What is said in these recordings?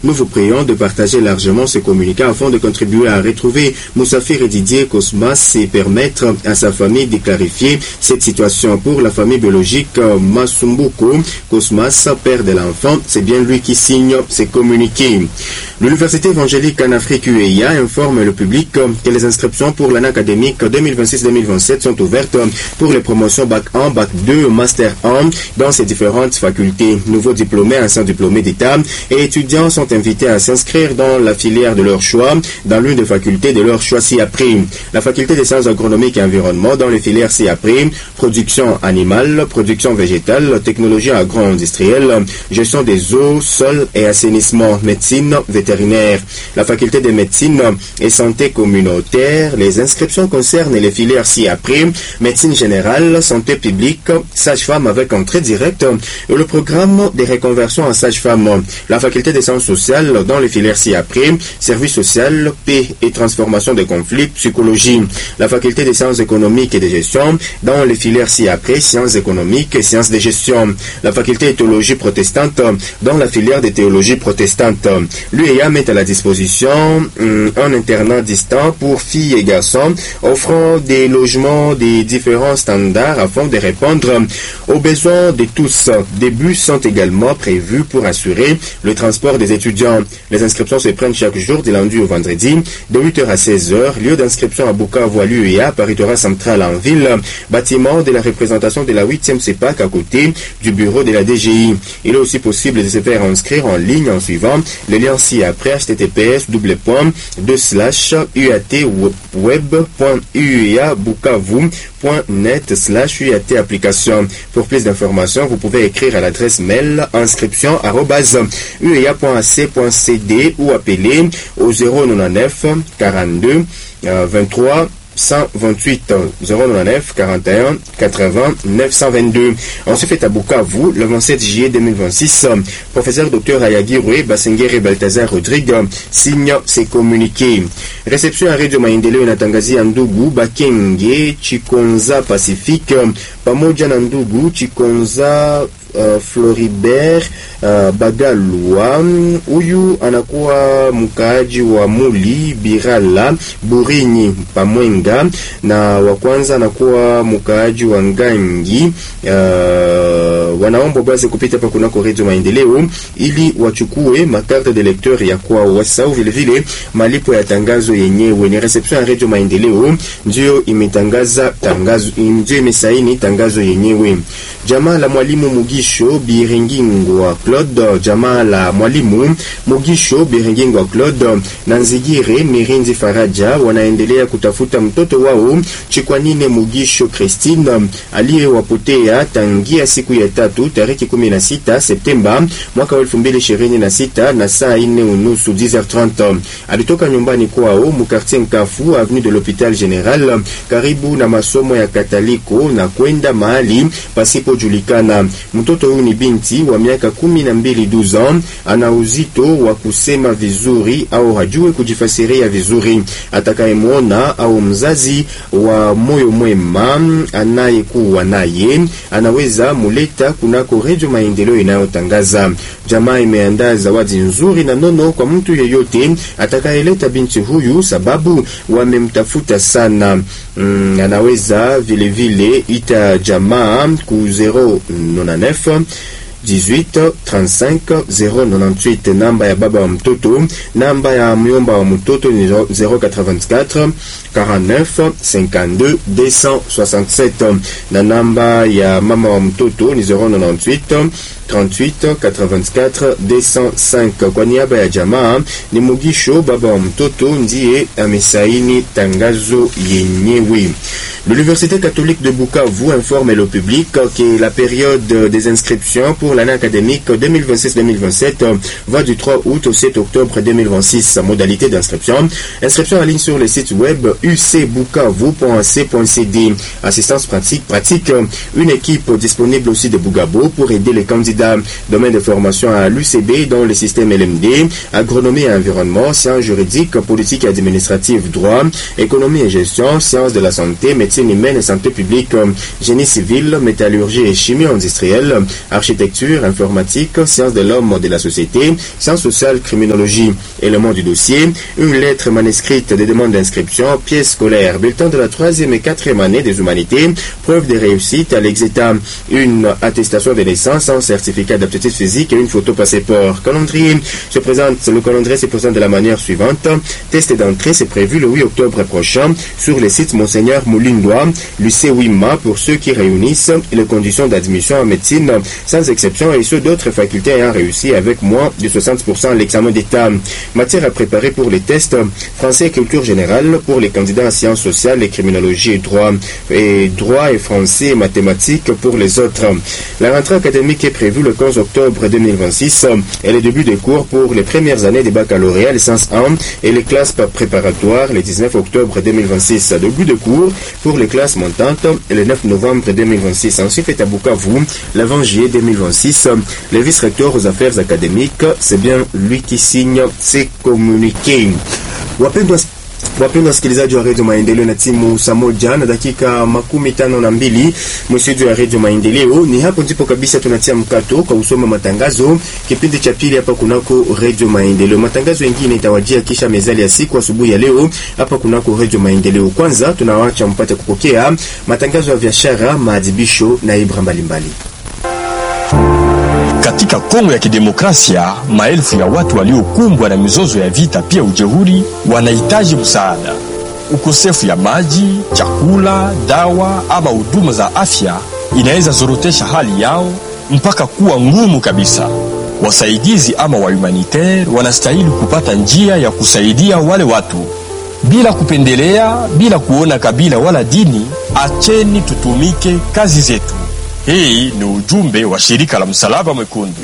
Nous vous prions de partager largement ce communiqué afin de contribuer à retrouver Moussafir et Didier Cosmas et permettre à sa famille de clarifier cette situation. Pour la famille biologique Masumbuko Cosmas, père de l'enfant, c'est bien lui qui signe ces communiqués. L'Université évangélique en Afrique UEA informe le public que les inscriptions pour l'année académique 2026-2027 sont ouvertes pour les promotions Bac 1, Bac 2, Master 1 dans ces différentes facultés. Nouveaux diplômés, anciens diplômés d'État et étudiants sont invités à s'inscrire dans la filière de leur choix, dans l'une des facultés de leur choix ci-après. La faculté des sciences agronomiques et environnement dans les filières ci-après, production animale, production végétale, technologie agro-industrielle, gestion des eaux, sols et assainissement, médecine vétérinaire. La faculté de médecine et santé communautaire, les inscriptions concernent les filières ci-après, médecine générale, santé publique, sage-femme avec entrée directe et le programme de reconversion en sage-femme. La faculté des sciences sociales dans les filières ci-après, service social, paix et transformation des conflits, psychologie. La faculté des sciences économiques et de gestion dans les filières ci-après, sciences économiques et sciences de gestion. La faculté de théologie protestante dans la filière de théologie protestante. L'UEA met à la disposition un internat distant pour filles et garçons, offrant des logements des différents standards afin de répondre aux besoins de tous. Des bus sont également prévus pour assurer le transport des étudiants. Les inscriptions se prennent chaque jour du lundi au vendredi, de 8h à 16h. Lieu d'inscription à Bukavu à l'UEA, Paritora central en ville, bâtiment de la représentation de la 8e CEPAC à côté du bureau de la DGI. Il est aussi possible de se faire inscrire en ligne en suivant le lien ci-après https://uatweb.uea-bukavu.net/UAT application. Pour plus d'informations, vous pouvez écrire à l'adresse mail inscription@uea.ac.cd ou appeler au 099 42 23 128 099 41 80 922. On se fait à Bukavu le 27 juillet 2026. Professeur Dr Ayagirwe Basengere Balthazar Rodrigue signe ses communiqués. Réception à Radio Maendeleo na Tangazi ya Ndugu Bakenge Chikonza Pacifique pamoja na Ndugu Chikonza Floribert Bagalwa. Huyu anakuwa mkaaji wa Muli Birala Burinyi Pamwenga, na wa kwanza anakuwa mkaaji wa Ngangi. Wanaomba basi kupita hapa kunako Radio Maendeleo ili wachukue makarte de lecteur ya kwa wasau, vile vile malipo ya tangazo yenyewe. Ni reception ya Radio Maendeleo ndio imetangaza tangazo, ndio imesaini tangazo yenyewe. Jamaa la mwalimu Mugisho Biringingwa Claude, jamaa la mwalimu Mugisho Biringingwa Claude na Nzigire Mirinzi Faraja wanaendelea kutafuta mtoto wao Chikwanine Mugisho Christine aliyewapotea tangia siku ya tatu tarehe 16 Septemba mwaka 2026 na saa 4:30 10h30. Alitoka nyumbani kwao mkartie Nkafu avenue de l'Hôpital Général karibu na masomo ya Kataliko na kwenda mahali pasipo julikana. Mtoto huyu ni binti wa miaka 12 12 ans, ana uzito wa kusema vizuri au hajui kujifasiria vizuri. Atakayemwona au mzazi wa moyo mwema anayekuwa naye anaweza muleta kunako Radio Maendeleo inayotangaza. Jamaa imeandaa zawadi nzuri na nono kwa mtu yeyote atakayeleta binti huyu, sababu wamemtafuta sana. Anaweza vile vile ita jamaa ku 099 18 35 098. Namba ya baba wa mtoto, namba ya myomba wa mtoto ni 084 49 52 267, na namba ya mama wa mtoto ni 098 38 84 205. Kwa niaba ya jamaa ni Mugisho baba wa mtoto ndiye amesaini tangazo yenyewe. L'Université catholique de Bukavu informe le public que la période des inscriptions pour l'année académique 2026-2027 va du 3 août au 7 octobre 2026. Modalité d'inscription: inscription en ligne sur le site web ucbukavu.ac.cd. Assistance pratique, une équipe disponible aussi de Bugabo pour aider les candidats candidats. Domaine de formation à l'UCB dans le système LMD, agronomie et environnement, sciences juridiques, politique et administrative, droit, économie et gestion, sciences de la santé, médecine humaine et santé publique, génie civil, métallurgie et chimie industrielle, architecture, informatique, sciences de l'homme, de la société, sciences sociales, criminologie. Élément du dossier, une lettre manuscrite de demande d'inscription, pièce scolaire, bulletin de la 3e et 4e année des humanités, preuve de réussite à l'exéta, une attestation de naissance, un certificat d'aptitude physique et une photo passeport. Le calendrier se présente de la manière suivante. Test d'entrée, c'est prévu le 8 octobre prochain sur le site Monseigneur Moulindwa, lycée Wima, pour ceux qui réunissent les conditions d'admission en médecine, sans exception, et ceux d'autres facultés ayant réussi avec moins de 60% à l'examen d'État. Matière à préparer pour les tests, français et culture générale pour les candidats en sciences sociales et criminologie et droit et français et mathématiques pour les autres. La rentrée académique est prévue le 15 octobre 2026 et le début des cours pour les premières années des baccalauréats, licence 1 et les classes préparatoires le 19 octobre 2026. Début de cours pour les classes montantes le 9 novembre 2026. Ensuite est à Bukavu le 20 juillet 2026. Le vice-recteur aux affaires académiques, c'est bien lui qui signe ces communiqués. Wapendwa wasikilizaji wa Radio Maendeleo, na timu saa moja na dakika 52 msidu ya Radio Maendeleo. Ni hapo ndipo kabisa tunatia mkato kwa usoma matangazo kipindi cha pili hapa kunako Radio Maendeleo. Matangazo mengine itawajia kisha mezali ya siku asubuhi ya leo hapa kunako Radio Maendeleo. Kwanza tunawaacha mpate kupokea matangazo ya biashara, maadhibisho na ibra mbalimbali. Katika Kongo ya Kidemokrasia, maelfu ya watu waliokumbwa na mizozo ya vita pia ujeuri wanahitaji msaada. Ukosefu ya maji, chakula, dawa ama huduma za afya inaweza zorotesha hali yao mpaka kuwa ngumu kabisa. Wasaidizi ama wa humanitaire wanastahili kupata njia ya kusaidia wale watu bila kupendelea, bila kuona kabila wala dini. Acheni tutumike kazi zetu. Hii ni ujumbe wa shirika la Msalaba Mwekundu.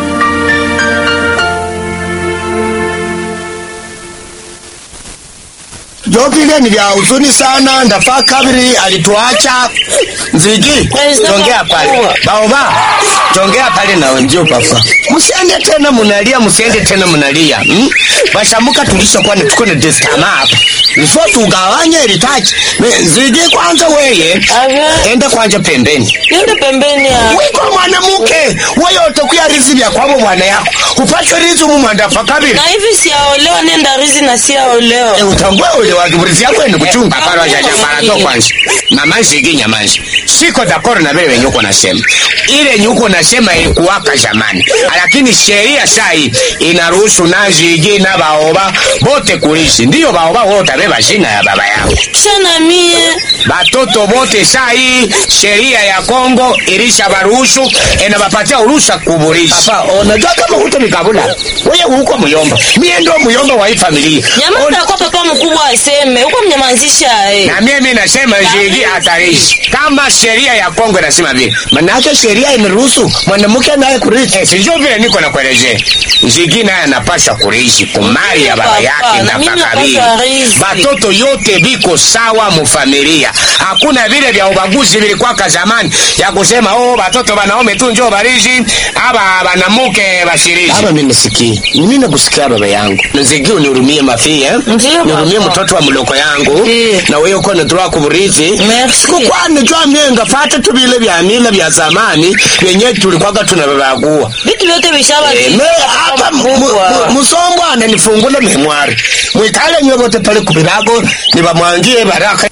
Jokile ni vya huzuni sana. Ndafaa kabiri alituacha. Nzigi, tongea pale. Baoba, tongea pale na wenjio papa. Msiende tena munalia, msiende tena munalia. Bashamuka tulishakuwa tuko na destama hapa. Before tugawanye ilitaji. Nzigi kwanza weye. Enda kwanza pembeni. Enda pembeni ya. Wewe kwa mwanamke, wewe utakuya rizi vya kwao bwana yako. Upate rizi mumandafaa kabiri. Na hivi siaolewa, nenda rizi na siaolewa. Utambua ule wakiburisi yako ni kuchunga para ya jamara to kwanza. Mama Nzigi nyamanzi. Siko d'accord na wewe nyuko nasema. Ile nyuko nasema ilikuwaka zamani. Lakini sheria sai inaruhusu Nzigi na baoba bote kuishi. Ndio baoba wote beba jina ya baba yao. Sana mie batoto bote sai sheria ya Kongo ilisha baruhusu inabapatia uruhusa kuburisha. Papa, unajua kama huto mikabula. Wewe huko muyomba. Mie ndio muyomba wa hii familia. Nyamaza kwa papa mkubwa aseme, huko mnyamanzisha Na mimi nasema Nzigi atarishi. Kama sheria ya Kongo inasema vile. Manake sheria imeruhusu mwanamke naye kurithi. Sio vile niko na kuelezea. Nzigi naye anapaswa kurithi kumali ya baba yake na kakabili. Batoto yote biko sawa mu familia. Hakuna vile vya ubaguzi vilikuwa kwa zamani ya kusema batoto banaume tu njoo barishi aba banamuke bashirishi. Aba mimi sikii. Mimi nakusikia baba yangu. Nzigi unihurumie mafi nihurumie mtoto wa mloko yangu. Na wewe uko na droit kuburithi. Sikukuwa nijua mienga fata tu vile vya mila vya zamani yenye tulikuwa tunabagua. Vitu vyote vishaba hapa musombo ananifungula memwari. Mwikale nyobote pale kubirago nibamwangie baraka.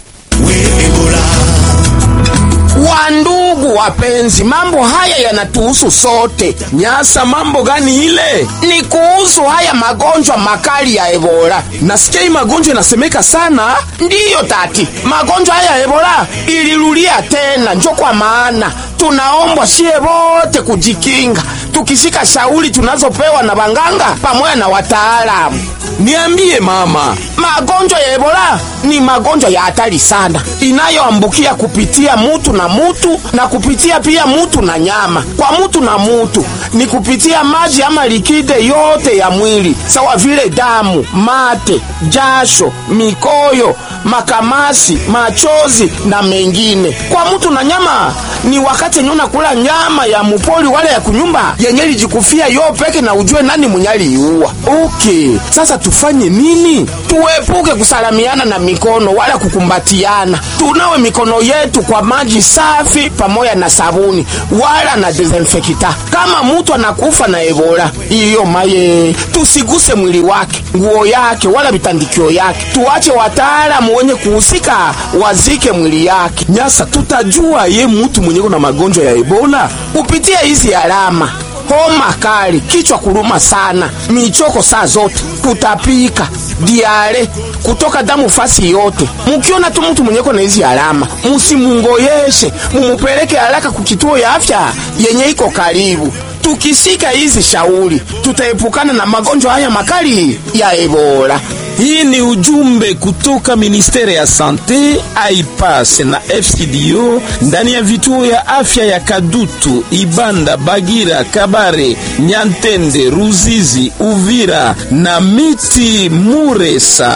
Wandugu wapenzi, mambo haya yanatuhusu sote. Nyasa, mambo gani ile? Ni kuhusu haya magonjwa makali ya Ebola. Nasikia magonjwa inasemeka sana. Ndiyo tati, magonjwa haya ya Ebola ilirudia tena. Njo kwa maana tunaombwa sie wote kujikinga, tukishika shauri tunazopewa na banganga pamoja na wataalamu. Niambie mama, Magonjwa ya Ebola ni magonjwa ya hatari sana, inayoambukia kupitia mutu na mutu na kupitia pia mutu na nyama. Kwa mutu na mutu ni kupitia maji ama likide yote ya mwili, sawa vile damu, mate, jasho, mikoyo, makamasi, machozi na mengine. Kwa mutu na nyama ni wakati nyona kula nyama ya mupoli wale ya kunyumba yenye lijikufia yo peke na ujue nani munyali yuwa. Okay, sasa tufanye nini? Tuepuke kusalamiana na mikono wala kukumbatiana. Tunawe mikono yetu kwa maji safi pamoja na sabuni wala na desinfekta. Kama mtu anakufa na Ebola, iyo maye tusiguse mwili wake, nguo yake wala vitandikio yake. Tuache wataalamu wenye kuhusika wazike mwili yake. Nyasa tutajua ye mtu mwenye na magonjwa ya Ebola kupitia hizi alama: homa kali, kichwa kuluma sana, michoko saa zote, kutapika, diare, kutoka damu fasi yote. Mukiona tu mtu mwenyeko na hizi alama, musimungoyeshe, mumupeleke haraka kukituo ya afya yenye iko karibu. Tukisika hizi shauri, tutaepukana na magonjwa haya makali ya Ebola. Hii ni ujumbe kutoka Ministeri ya Sante, AIPAS na FCDO ndani ya vituo ya afya ya Kadutu, Ibanda, Bagira, Kabare, Nyantende, Ruzizi, Uvira na Miti Muresa.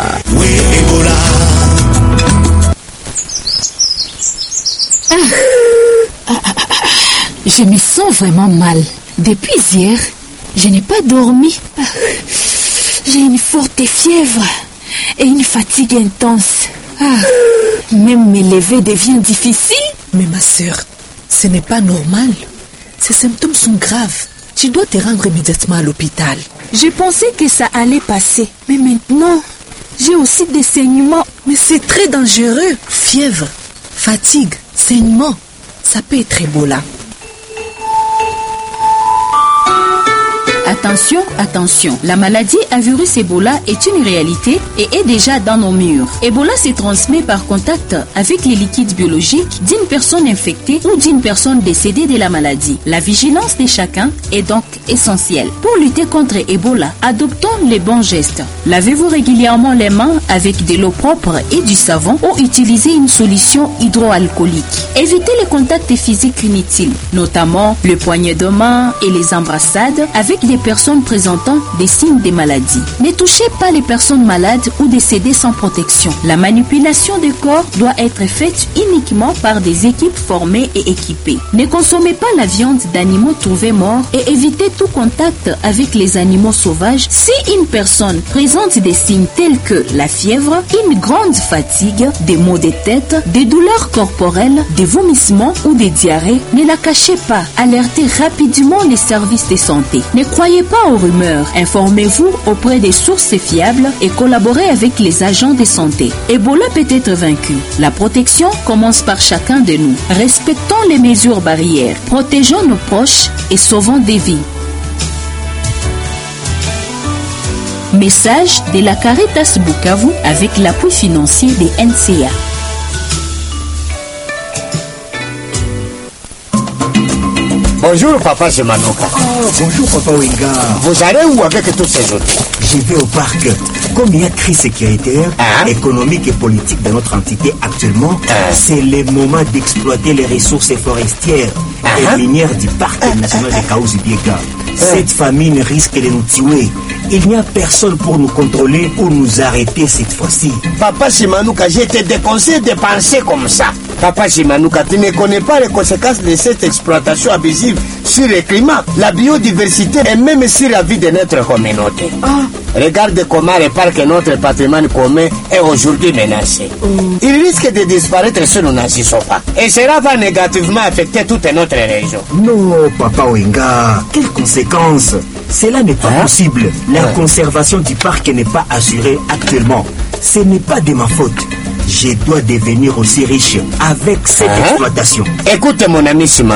Je me sens vraiment mal. Depuis hier, je n'ai pas dormi. J'ai une forte fièvre et une fatigue intense. Même me lever devient difficile. Mais ma sœur, ce n'est pas normal. Ces symptômes sont graves. Tu dois te rendre immédiatement à l'hôpital. Je pensais que ça allait passer. Mais maintenant, j'ai aussi des saignements. Mais c'est très dangereux. Fièvre, fatigue, saignement, ça peut être Ebola. Attention, attention, la maladie à virus Ebola est une réalité et est déjà dans nos murs. Ebola se transmet par contact avec les liquides biologiques d'une personne infectée ou d'une personne décédée de la maladie. La vigilance de chacun est donc essentielle. Pour lutter contre Ebola, adoptons les bons gestes. Lavez-vous régulièrement les mains avec de l'eau propre et du savon ou utilisez une solution hydroalcoolique. Évitez les contacts physiques inutiles, notamment le poignet de main et les embrassades avec des personnes présentant des signes de maladie. Ne touchez pas les personnes malades ou décédées sans protection. La manipulation des corps doit être faite uniquement par des équipes formées et équipées. Ne consommez pas la viande d'animaux trouvés morts et évitez tout contact avec les animaux sauvages. Si une personne présente des signes tels que la fièvre, une grande fatigue, des maux de tête, des douleurs corporelles, des vomissements ou des diarrhées, ne la cachez pas. Alertez rapidement les services de santé. Ne croyez pas aux rumeurs. Informez-vous auprès des sources fiables et collaborez avec les agents de santé. Ebola peut être vaincu. La protection commence par chacun de nous. Respectons les mesures barrières. Protégeons nos proches et sauvons des vies. Message de la Caritas Bukavu avec l'appui financier des NCA. Bonjour papa Simanuka. Bonjour papa Wenga. Vous allez où avec tous ces autres? Je vais au parc. Comme il y a crise sécuritaire, économique et politique dans notre entité actuellement, c'est le moment d'exploiter les ressources forestières et minières du parc national de Kaouzi-Biega. Cette famine risque de nous tuer. Il n'y a personne pour nous contrôler ou nous arrêter cette fois-ci. Papa Simanuka, je te déconseille de penser comme ça. Papa Simanuka, tu ne connais pas les conséquences de cette exploitation abusive sur le climat, la biodiversité et même sur la vie de notre communauté. Regarde comment le parc et notre patrimoine commun est aujourd'hui menacé. Il risque de disparaître si nous n'agissons pas. Et cela va négativement affecter toute notre région. Non, Papa Wenga, quelles conséquences? Cela n'est pas possible. La conservation du parc n'est pas assurée actuellement. Ce n'est pas de ma faute. Je dois devenir aussi riche avec cette exploitation. Écoute mon ami Simon.